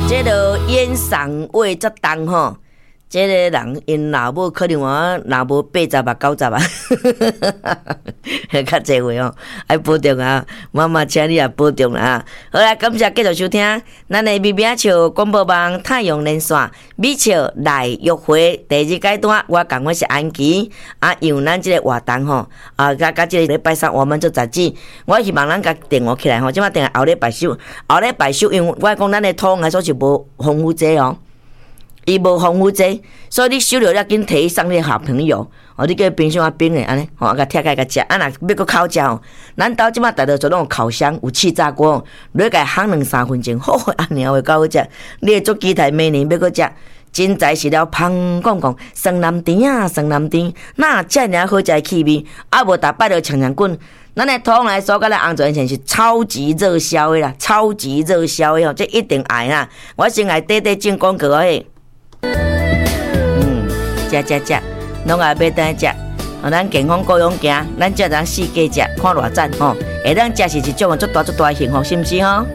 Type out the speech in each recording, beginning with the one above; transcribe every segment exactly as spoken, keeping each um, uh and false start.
这个演送话则重吼，这个人因老母可能我老母八十啊九十啊，较济话哦，爱保重啊！妈妈请你也保重啦。好啦，感谢继续收听咱的咪咪笑广播网太阳连线米笑来约会第二阶段，我讲我是安琪啊，用咱这个活动吼啊，甲甲这个礼拜三我们做杂志，我希望咱甲电话起来吼，即马电话后礼拜收，后礼拜收，因为我讲咱的土来说是无丰富济哦。伊无丰富济，所以你收了要紧摕去送你好朋友。哦，你叫冰箱啊冰诶，安尼，吼，啊甲拆开甲食。啊，若要搁烤食哦，咱兜即马大多做拢有烤箱，有气炸锅，你甲烘两三分钟，好，安尼会够好食。你会做期待明年要搁食，真材实料，芳讲讲，酸南甜啊，酸南甜，那遮尔好食诶气味，啊无逐摆着强强滚。咱的通来说，甲咱红泉县是超级热销诶啦，超级热销诶吼，这一定爱啦。我先来短短进广告诶。嗯，食食食，拢爱买单食。哦，咱健康各样行，咱才当四界食，看偌赞吼。下当食是一种足大足大的幸福，是毋是吼？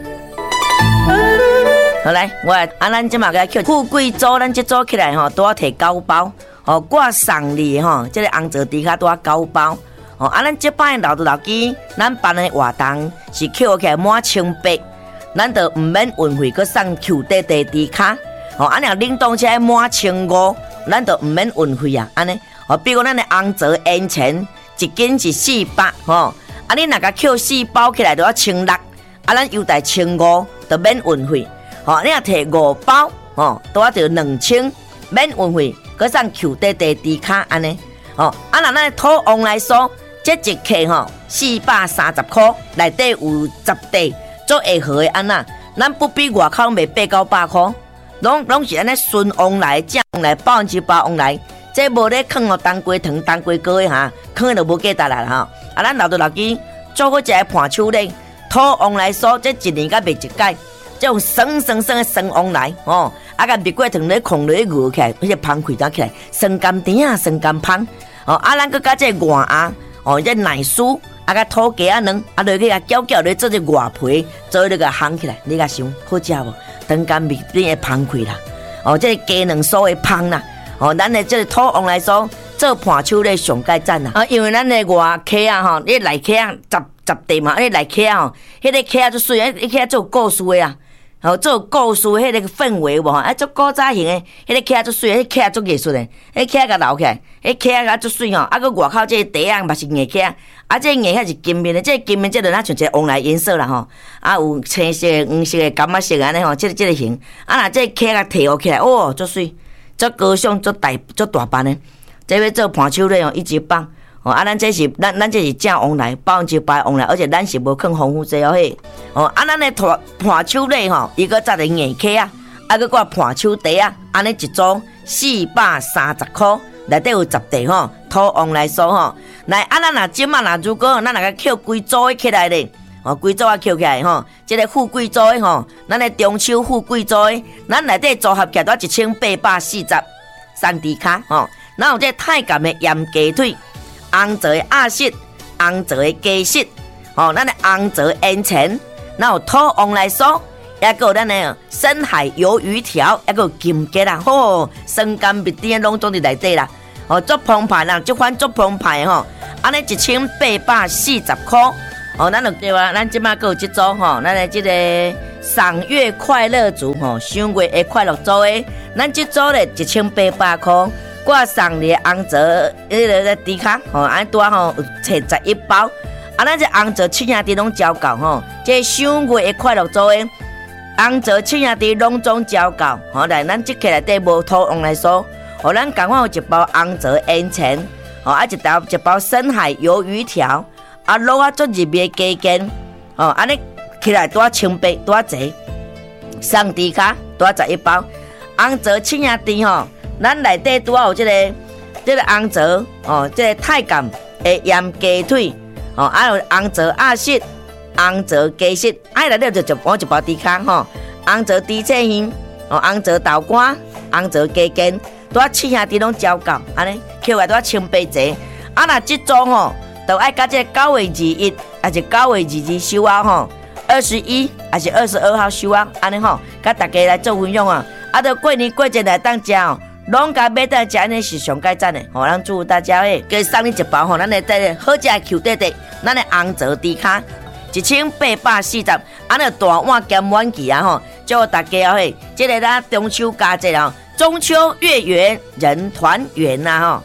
好来，我啊，咱即马个叫富贵组，咱即组起来吼，拄啊摕九包，哦，我送你吼，即、这个红枣猪脚拄啊九包。哦，啊，咱即摆留着留记，咱办的活动是扣起来满千八，咱就毋免运费，佮送 Q 弟弟猪脚。哦，安尼冷冻起来满千五，咱就毋免运费啊，安尼。哦，比如咱的红枣烟钱一斤是四百，吼，啊，你若甲扣四包起来就要千六，啊，咱优待千五，就免运费。吼，你若摕五包，吼，都要就两千，免运费，佮送 Q 弟弟猪脚安尼。哦，啊，若咱的土王来说，这一克吼四百三十块，内底有十块，做会好的安那，咱不比外口卖八九百块。拢拢是安尼顺往来、正往来、百分之百往来，这无咧放哦当归糖、当归糕的哈，放就无价值啦哈。啊，咱留着留记，做好一个盘手咧，土往来说，这一年甲卖一届，这种酸酸酸的酸往来哦，啊甲蜜果糖咧控咧饿起来，而且芳开得起来，酸甘甜啊，酸甘芳哦，啊咱佮加这外鸭哦，这奶酥。啊，甲土鸡啊卵，啊落去啊搅搅咧做只外皮，做咧个烘起来，你甲想好食无？当干蜜变会芳开啦，哦，这个鸡卵酥会芳啦，哦，咱的这个土王来说，做盘手咧上盖赞啦，啊，因为咱的外壳啊吼，你内壳啊十十地嘛，你内壳啊吼，迄个壳啊最水，迄壳做故事的啊。哦，做故事迄个氛围无吼，啊，做古早型的，迄个壳足水，迄壳足艺术的，迄壳甲留起来，迄壳甲足水吼，啊，佮外口这个底啊嘛是硬壳，啊，这硬壳是金面的，这金面这个咱像一个往来颜色啦吼，啊，有青色、黄色的、柑仔色安尼吼，这个这个型，啊，若这壳甲摕落起来，哦，足水，足高尚、足大、足大班的，这要做盘手咧吼，一级棒。哦，啊，咱这是咱咱这是正往来，百分之百往来，而且咱是无放防腐剂哦嘿。哦，啊，咱的盘盘手类吼，伊个扎个硬壳啊，啊，个挂盘手底啊，安尼一组四百三十块，内底有十块吼，土王来说吼，来啊，咱若即马若如果咱若个扣规组的起来咧，哦，规组啊扣起来吼，即、这个富贵组的吼，咱的中秋富贵组的，咱内底组合起来都一千八百四十三猪脚吼，然后这太监的盐鸡腿。红枣的鸭舌，红枣的鸡舌，哦，咱的红枣烟钱，然后土王来说，也个咱的深海鱿鱼条，也个金桔啦，吼，酸甘蜜甜拢总伫内底啦，哦，足澎湃啦，即款足澎湃吼，安尼一千八百四十块，哦，咱就对啊，咱即马个有即组吼，咱的即个赏月快乐组吼，赏月的快乐组的，咱即组咧一千八百块。我送你红枣迄个猪脚，吼，安拄啊吼，找十一包，啊，咱这红枣七兄弟拢交够吼，这赏月的快乐组的红枣七兄弟拢总交够，吼，来咱即个内底无土王来说，吼，咱刚好有一包红枣烟钱，吼，啊一包一包深海鱿鱼条，啊卤啊做入味鸡筋，吼，安尼起来拄啊千八，拄啊济，送猪脚拄啊十一包，红枣七兄弟吼。咱内底拄啊有即、这个，即、这个红枣哦，即、这个太监的盐鸡腿哦，还有红枣鸭舌、红枣鸡舌，啊内底就一包一包猪脚吼，红枣猪翅鱼哦，红枣豆干、红枣鸡筋，拄啊七兄弟拢交够，安尼扣来拄啊千八折，啊若即种吼，就爱甲即个九月二一，还是九月二二收啊吼， 二十一还是二十二号收啊，安尼吼，甲大家来做分享啊。啊，到过年过节来当食哦，拢甲买倒食，安尼是上佳赞的。吼，咱祝大家诶，给送你一包吼，咱的这好食的 Q 弟弟，咱的红枣猪脚，一千八百四十，安尼大碗兼满期啊吼，祝大家嘿，这个咱中秋佳节啊，中秋月圆人团圆呐吼。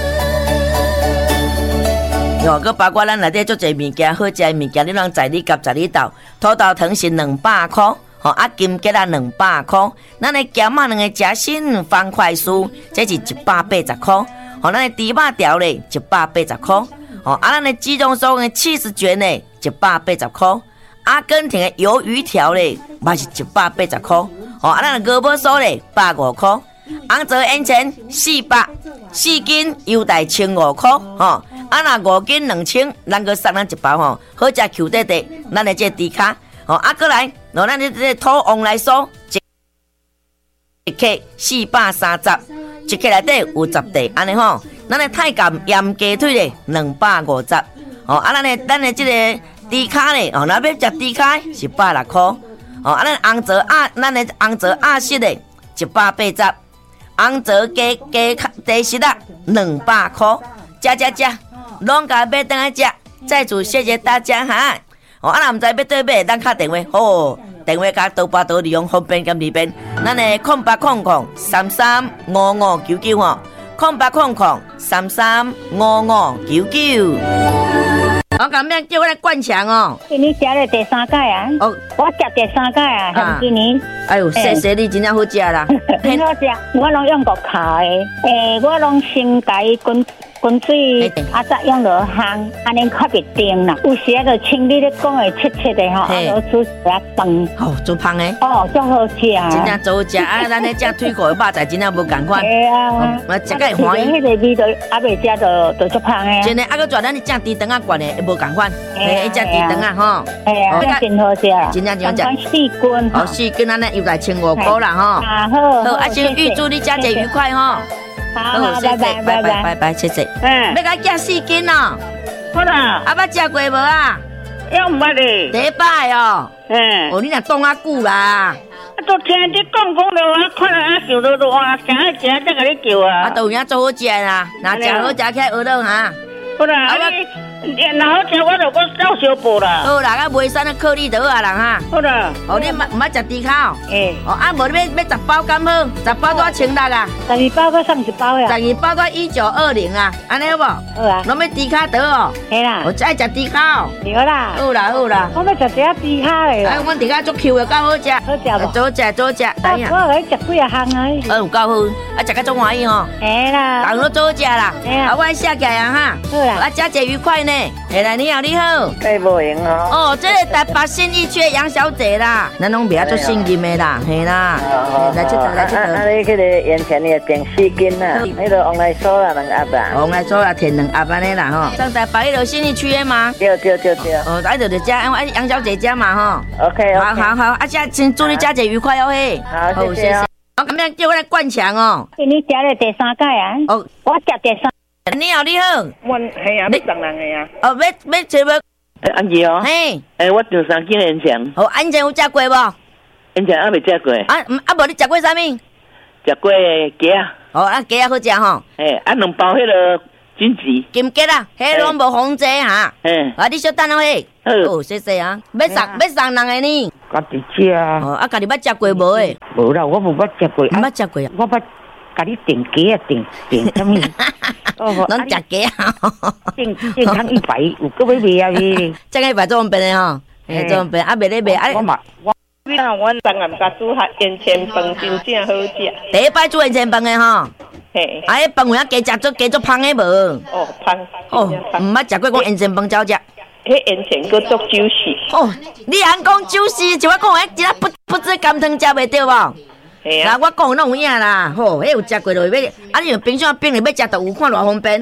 哦，佮包括咱内底足侪物件，好食的物件，你拢在你夹在你斗，土豆糖是两百块，吼啊金桔啊两百块，咱的咸仔两个夹心方块酥，这是一百八十块，吼咱的猪肉条咧一百八十块，吼啊咱的鸡肉酥的起司卷咧一百八十块，阿根廷的鱿鱼条咧嘛是一百八十块，吼啊咱的鹅毛酥咧百五块，红枣烟钱四百，四斤优待千五块，吼。啊，若五斤两千，咱个送咱一包吼，好食 Q 弟弟，咱的这猪脚，吼啊，过来，攞咱的这土王来说，一克四百三十，一克内底有十块，安尼吼，咱的太监盐鸡腿咧两百五十，吼啊，咱的咱的这个猪脚咧，哦，若要食猪脚是百六块，哦，啊，咱红枣鸭，咱的红枣鸭翅咧一百八十，红枣鸡鸡鸡翅啊两百块，食食食。拢甲买倒来食，再次谢谢大家哈！哦，啊，若唔知要对买，咱敲电话，好，电话甲多八多利用方便兼利便，咱的空八空空三三五五九九吼，空八空空三三五五九九。我讲咩叫我来灌墙哦？ 今年食了第三届啊！哦，我食第三届啊，像今年。 哎呦，谢谢你，真正好食啦！ 很好食，我拢用国烤的，诶，我拢先甲伊滚。滚水，啊再用落烘，安尼较袂甜啦。有时啊，就像你咧讲的切切的吼，啊，落煮一饭。 哦，做芳的。 哦，真好食啊！ 真正做好食啊！咱咧食腿骨的肉仔真正无共款。 系啊， 我食个欢喜。 迄个味道啊袂食就就足芳的。 真的，啊个做咱咧食猪肠啊罐的，无共款。嘿，食猪肠啊吼。 系啊，真好食啊！ 真正真好食。 四斤。 哦，四斤咱咧又来千五块啦吼。 啊好。 好，啊先预祝你佳节愉快吼。 好，拜拜拜拜拜拜，谢谢。 嗯， 要甲寄四斤哦。 好啦。 啊，捌食过无啊？ 要唔捌咧？ 第一摆哦。嗯。哦，你若冻啊久啦。啊， 都听你讲讲了，我看了啊，想到都哇，想要食才甲你叫啊。 啊，都有影做好食啦，若食好食起来学了哈。 好啦，啊你，若好食我就我照小补啦。 好啦，啊袂使那颗粒就好啊人哈。 好啦。 哦，你毋毋捌食猪脚？ 诶。 哦，啊无你要要十包敢好？十包多少千六啊？ 十二包搁送一包呀。 十二包多一九二零啊，安尼好无？ 好啊。 拢要猪脚得哦。 系啦。 我爱食猪脚。 对啦。 好啦好啦。 我要食只猪脚嘞。 哎，阮猪脚足 Q 的，够好食。 好食无？ 好食好食， 等下。我来食几啊项啊。 呃，有够好，啊食个足欢喜吼。 嘿啦。 人都做好食啦。 嘿啊。 啊，我写起来啊哈。 好啦。 啊，佳节愉快呢。嘿啦，你好你好。 哎，无用哦。 哦，这个台北信义区杨小姐啦，咱拢袂啊做信任的啦，嘿啦。来这头来这头。 啊，你迄个盐田你订四斤啦，迄个往来收啦两盒啦。 往来收啦，填两盒安尼啦吼。上台北迄条信义区的吗？ 对对对对。 哦，爱就就这，因为杨小姐家嘛吼。 OK OK。 好好好，啊，先先祝你佳节愉快哦嘿。 好，谢谢。 我咁样叫我来灌墙哦。 今年食了第三届啊。哦，我食第三。 你好，你好。 阮系啊，要送人个啊。 哦，要要找要。 诶，安琪哦。 嘿。 诶，我上三斤烟肠。 哦，烟肠有食过无？ 烟肠还未食过。 啊，啊无你食过啥物？ 食过鸡啊。 哦，啊鸡啊好食吼。 诶，啊两包迄个金桔。 金桔啊，迄拢无红济哈。嘿。啊，你小等哦嘿。好。哦，谢谢啊。要送要送人个呢？ 家己食。 哦，啊家己捌食过无诶？ 无啦，我无捌食过。 捌食过啊？ 我捌。甲你订鸡啊，订订什么？ 拢食鸡啊！ 订订康一百，有个要卖啊你。 这个一百做方便的吼，诶，做方便啊，卖咧卖啊。 我嘛，我那阮当然甲煮下烟肠饭真正好食。 第一摆煮烟肠饭的吼，嘿，啊，迄饭有影加食做加做芳的无？ 哦，芳。 哦，毋捌食过讲烟肠饭照食。 迄烟肠佫足酒丝。 哦，你按讲酒丝，就我讲迄一粒不不知甘汤食袂着无？那我讲拢有影啦，吼，迄有食过就要，啊，你用冰箱冰里要食，就有看偌方便。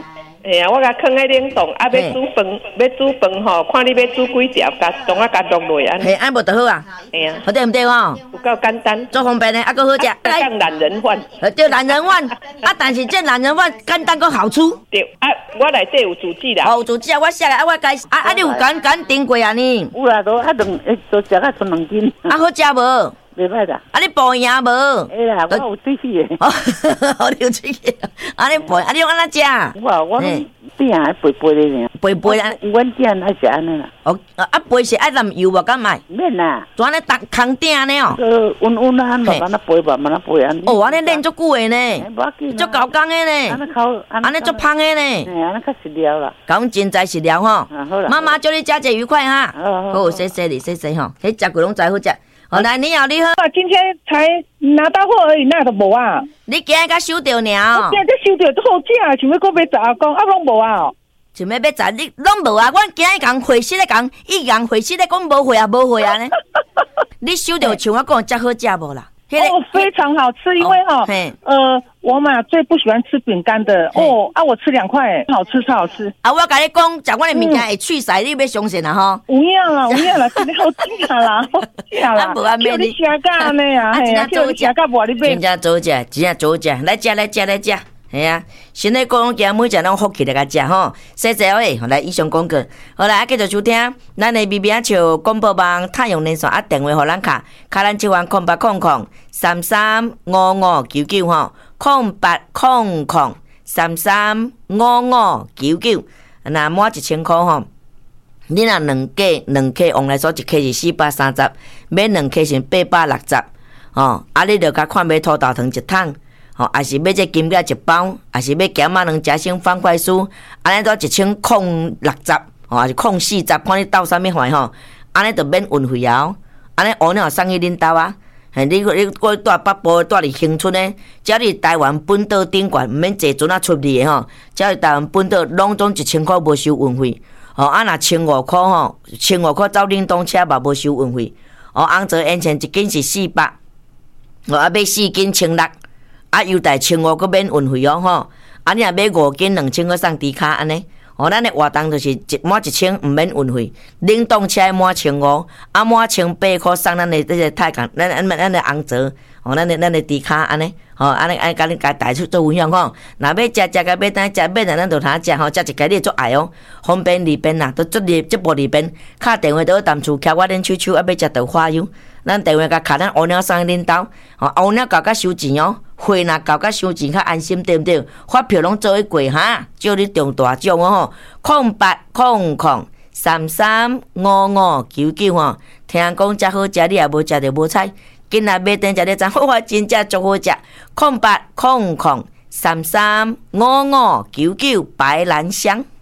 哎呀，我甲放喺冷冻，啊要煮饭，要煮饭吼，看你要煮几条，甲当啊甲冻落安。 嘿，安无就好啊。 哎呀， 好对毋对吼？ 有够简单， 做方便的，啊个好食。 当懒人饭。 对，懒人饭，啊，但是这懒人饭简单个好处。 对，啊，我内底有主旨啦。 哦，有主旨啊，我写来，啊，我该，啊啊，你有敢敢订过啊你？ 有啦，都啊两，都食啊剩两斤。 啊，好食无？ 袂歹啦。 啊，你补赢无？ 哎啦，我有水去的。 哦，我有水去。啊，你补，啊，你用安怎食？ 我我饼还肥肥的呢。 肥肥啊？ 阮店还是安尼啦。 哦，啊，肥是爱淋油无？敢卖？ 免啦。 就安尼当空顶呢哦。 呃，温温啊，慢慢啊肥吧，慢慢肥安尼。 哦，安尼练足久的呢。 无要紧。 足高工的呢。 安尼烤， 安尼足芳的呢。 哎，安尼较实了啦。 讲真在实了吼。 好啦。 妈妈祝你食者愉快哈。 好， 好，谢谢你，谢谢吼。迄食过拢知好食。好，来，你好，你好。 今天才拿到货而已，那都无啊。 你今日才收到呢？我今日才收到好正，想要搁买十啊公，啊拢无啊。 想要买十，你拢无啊？阮今日讲回息咧讲，伊讲回息咧讲无回啊，无回啊呢。你收到像我讲遮好食无啦？ 哦，非常好吃，因为哈，呃，我嘛最不喜欢吃饼干的哦，啊，我吃两块，好吃，超好吃。 啊，我甲你讲，食我的物件会去晒，你要相信啊吼。 有影啦，有影啦，真的好正啦，好正啦。 啊，无啊， 叫你食甲安尼啊，嘿啊，叫你食甲无你买。 真正做食，真正做食，来食来食来食。系啊，现在讲今每只拢福气来甲食吼，谢谢喂，来以上广告，好来继续收听，咱的 B B 啊笑广播网太阳连线啊电话互咱卡，卡咱即款空八空空三三五五九九吼，空八空空三三五五九九，那满一千块吼。你若两价两克往来说一克是四百三十，买两克是八百六十，哦，啊你着甲看买土豆糖一桶。吼，还是买这金条一包，还是买咸仔两夹生方块酥，安尼都一千空六十，吼，还是空四十，看你斗啥物款吼，安尼就免运费啊！安尼乌鸟送去恁兜啊！嘿，你你我住北部，住伫恒春诶，只要你台湾本岛顶悬，毋免坐船啊出去诶吼，只要台湾本岛拢总一千块无收运费，吼，啊若千五块吼，千五块走冷冻车嘛无收运费，哦，红泽烟钱一斤是四百，哦，啊买四斤千六。啊，优待千五个免运费哦吼！啊，你若买五斤两千个送低卡安尼，哦，咱的活动就是一满一千毋免运费，冷冻车满千五，啊满千八块送咱的这个太港，咱咱咱的红泽，哦，咱的咱的低卡安尼，哦，安尼安尼甲你甲带出做分享吼。若要食食甲买单食买单，咱就通食吼，食一家你做爱哦，方便利便啦，都足利足无利便。敲电话倒淡厝徛我恁手手，啊要食豆花油，咱电话甲敲咱乌鸟送恁兜，哦，乌鸟交甲收钱哦。货若交甲收钱较安心，对毋对？发票拢做一过哈，叫你中大奖哦吼！空八空空三三五五九九吼，听讲遮好食，你也无食着无彩，今仔买单食咧真好，真正足好食。空八空空三三五五九九白兰香。